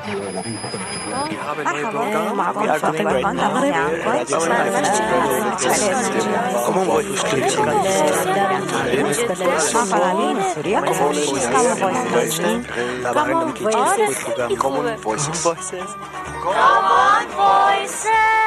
مرحبا معكم We are doing فاطمة great من now. المغرب. Radio Comment voices مع فراغي من سوريا. Common voices. Common Voices.